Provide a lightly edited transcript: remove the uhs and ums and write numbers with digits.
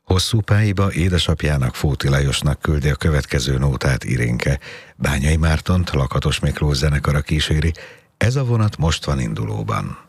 Hosszú pályába édesapjának, Fóti Lajosnak küldi a következő nótát Irénke. Bányai Mártont Lakatos Miklós zenekara kíséri, ez a vonat most van indulóban.